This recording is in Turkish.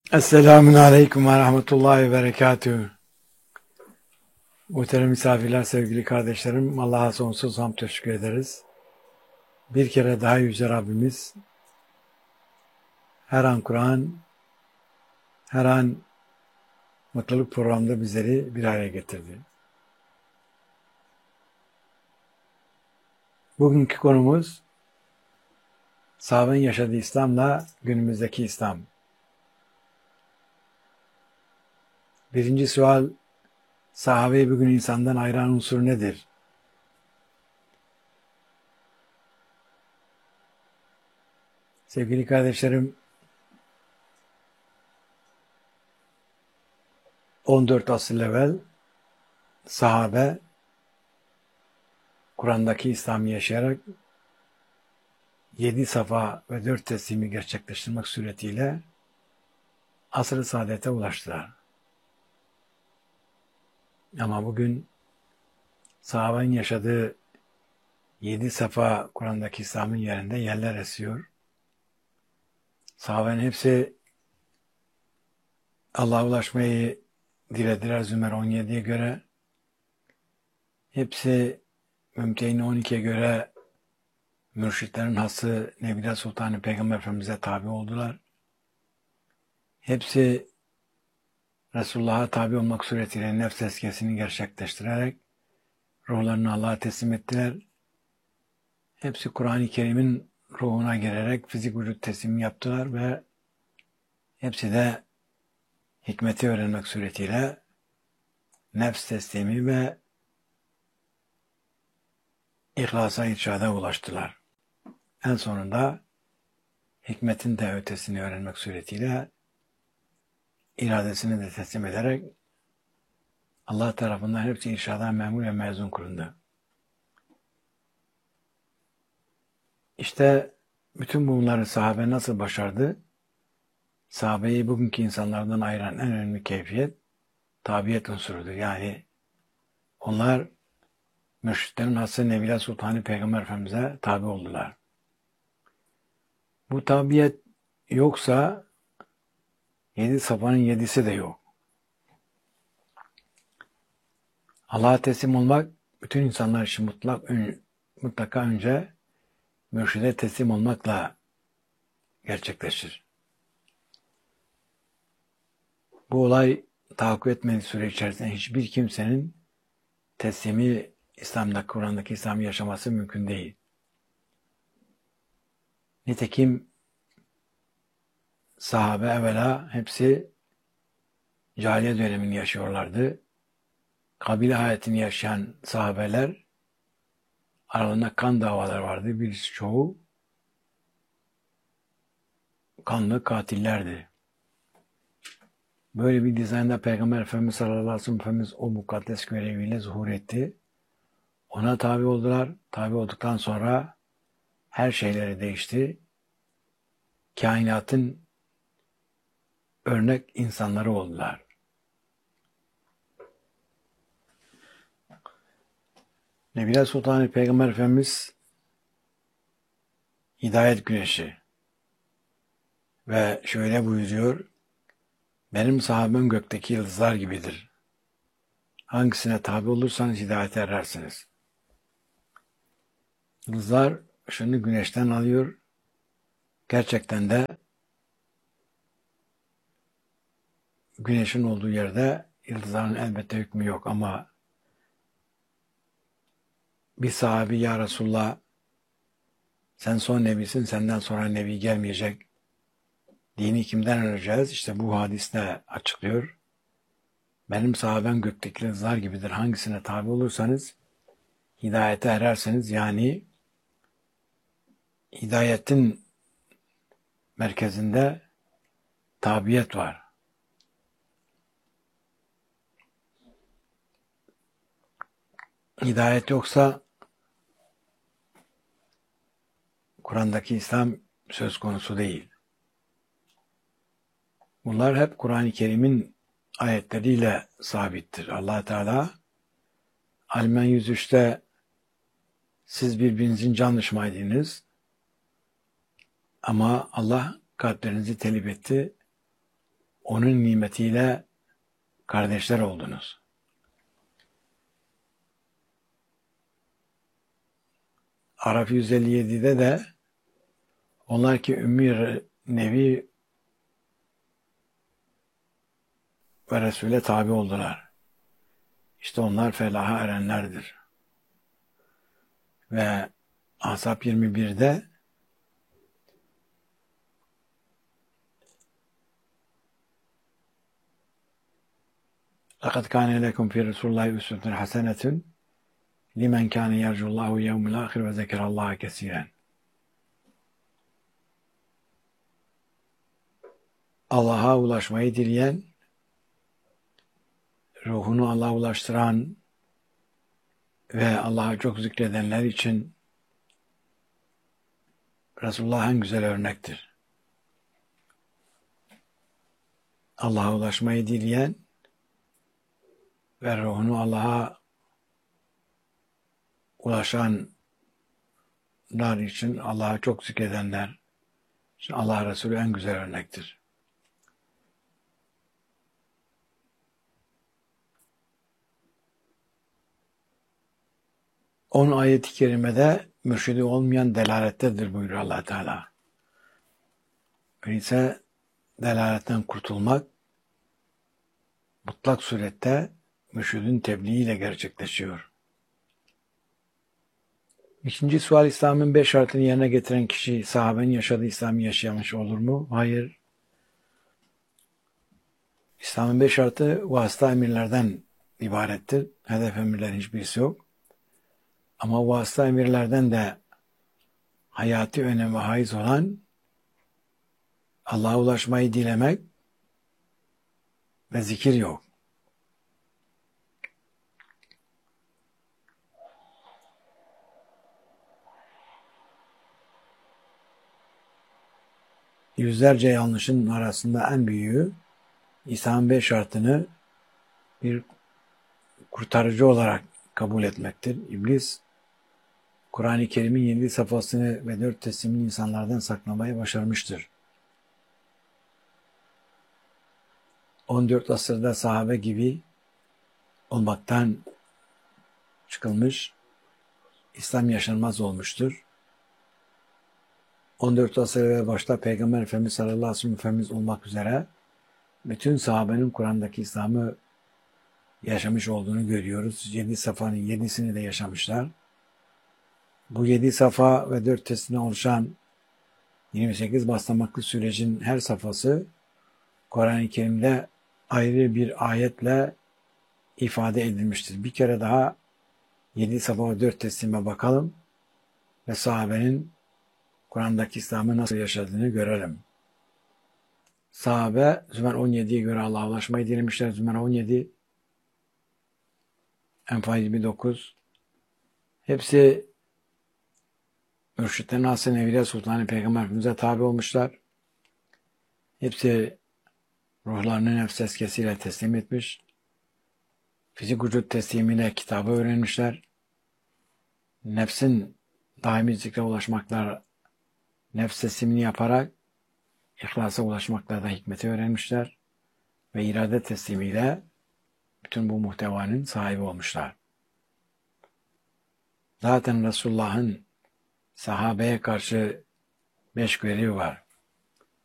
Esselamun Aleyküm ve Rahmetullahi ve Berekatühü. Muhterem misafirler, sevgili kardeşlerim, Allah'a sonsuz hamd teşekkür ederiz. Bir kere daha Yüce Rabbimiz her an Kur'an, her an mutluluk programında bizleri bir araya getirdi. Bugünkü konumuz sahabenin yaşadığı İslam'la günümüzdeki İslam. Birinci sual, sahabeyi bugün insandan ayıran unsur nedir? Sevgili kardeşlerim, 14 asır evvel sahabe Kur'an'daki İslam'ı yaşayarak 7 safa ve 4 teslimi gerçekleştirmek suretiyle asr-ı saadete ulaştılar. Ama bugün sahabenin yaşadığı 7 safa Kur'an'daki İslam'ın yerinde yerler esiyor. Sahabenin hepsi Allah'a ulaşmayı dilediler Zümer 17'ye göre. Hepsi Mümtehin 12'ye göre mürşitlerin hası Nebile Sultanı Peygamber Efendimiz'e tabi oldular. Hepsi Resulullah'a tabi olmak suretiyle nefs tezkiyesini gerçekleştirerek ruhlarını Allah'a teslim ettiler. Hepsi Kur'an-ı Kerim'in ruhuna girerek fizik vücut teslimi yaptılar ve hepsi de hikmeti öğrenmek suretiyle nefs teslimi ve ihlasa irşada ulaştılar. En sonunda hikmetin de ötesini öğrenmek suretiyle iradesini de teslim ederek Allah tarafından hepsi irşada memur ve mezun kılındı. İşte bütün bunları sahabe nasıl başardı? Sahabeyi bugünkü insanlardan ayıran en önemli keyfiyet tabiyet unsurudur. Yani onlar mürşitlerin hası Nebile Sultanı Peygamber Efendimiz'e tabi oldular. Bu tabiyet yoksa 7 safanın 7'si de yok. Allah'a teslim olmak bütün insanlar için mutlaka önce mürşide teslim olmakla gerçekleşir. Bu olay tahakkuk etmediği süre içerisinde hiçbir kimsenin teslimi İslam'da, Kur'an'daki İslam'ı yaşaması mümkün değil. Nitekim sahabe evvela hepsi cahiliye dönemini yaşıyorlardı. Kabile hayatını yaşayan sahabeler aralarında kan davaları vardı. Birçoğu kanlı katillerdi. Böyle bir dizaynda Peygamber Efendimiz sallallahu aleyhi ve sellem Efendimiz o mukaddes göreviyle zuhur etti. Ona tabi oldular. Tabi olduktan sonra her şeyleri değişti. Kainatın örnek insanları oldular. Nebile Sultanı Peygamber Efendimiz hidayet güneşi ve şöyle buyuruyor: benim sahabem gökteki yıldızlar gibidir. Hangisine tabi olursanız hidayete erersiniz. Yıldızlar ışını güneşten alıyor. Gerçekten de güneşin olduğu yerde yıldızların elbette hükmü yok ama bir sahabi ya Resulullah sen son nebisin, senden sonra nebi gelmeyecek. Dini kimden öğreneceğiz? İşte bu hadiste açıklıyor. Benim sahabem gökteki yıldızlar gibidir. Hangisine tabi olursanız hidayete ererseniz, yani hidayetin merkezinde tabiyet var. Hidayet yoksa Kur'an'daki İslam söz konusu değil. Bunlar hep Kur'an-ı Kerim'in ayetleriyle sabittir. Allah Teala Al-Men 103'te siz birbirinizin can düşmanıydınız ama Allah kalplerinizi telif etti. onun nimetiyle kardeşler oldunuz. Araf 157'de de onlar ki Ümmi Nebi ve Resul'e tabi oldular. İşte onlar felaha erenlerdir. Ve Ahzab 21'de لَقَدْ كَانَ لَكُمْ فِي رَسُولِ اللّٰهِ أُسْوَةٌ حَسَنَةٌ لِمَنْ كَانَ يَرْجُو اللّٰهَ وَالْيَوْمَ الْآخِرَ وَذَكَرَ اللّٰهَ كَثِيرًا. Allah'a ulaşmayı dileyen, ruhunu Allah'a ulaştıran ve Allah'a çok zikredenler için Resulullah en güzel örnektir. Allah'a ulaşmayı dileyen ve ruhunu Allah'a ulaşanlar için Allah'a çok zikredenler için Allah Resulü en güzel örnektir. Onun ayet-i kerimede mürşidi olmayan delalettedir buyuruyor Allah Teala. Öyleyse delaletten kurtulmak mutlak surette mürşidin tebliğiyle gerçekleşiyor. İkinci sual, İslam'ın 5 şartını yerine getiren kişi sahabenin yaşadığı İslam'ı yaşamış olur mu? Hayır. İslam'ın 5 şartı vasıta emirlerden ibarettir. Hedef emirlerin hiçbirisi yok. Ama vasıta emirlerden de hayati önemi haiz olan Allah'a ulaşmayı dilemek ve zikir yok. Yüzlerce yanlışın arasında en büyüğü İslam'ın 5 şartını bir kurtarıcı olarak kabul etmektir. İblis, Kur'an-ı Kerim'in 7 safhasını ve 4 teslimini insanlardan saklamayı başarmıştır. 14 asırda sahabe gibi olmaktan çıkılmış, İslam yaşanmaz olmuştur. 14 asır ve başta Peygamber Efendimiz sallallahu aleyhi ve sellem Efendimiz olmak üzere bütün sahabenin Kur'an'daki İslam'ı yaşamış olduğunu görüyoruz. 7 safhanın 7'sini de yaşamışlar. Bu 7 safa ve 4 teslimden oluşan 28 basamaklı sürecin her safhası Kur'an-ı Kerim'de ayrı bir ayetle ifade edilmiştir. Bir kere daha 7 safa ve 4 teslime bakalım ve sahabenin Kur'an'daki İslam'ı nasıl yaşadığını görelim. Sahabe Zümer 17'ye göre Allah'a ulaşmayı dilemişler. Zümer 17, Enfal 29. Hepsi mürşitlerin Hasan Evliya Sultanı Peygamber Efendimiz'e tabi olmuşlar. Hepsi ruhlarını nefs tezkiyesiyle teslim etmiş. Fizik vücut teslimiyle kitabı öğrenmişler. Nefsin daimi zikre ulaşmakla, nefs teslimini yaparak İhlasa ulaşmakla da hikmeti öğrenmişler ve irade teslimiyle bütün bu muhtevanın sahibi olmuşlar. Zaten Resulullah'ın sahabeye karşı 5 görevi var.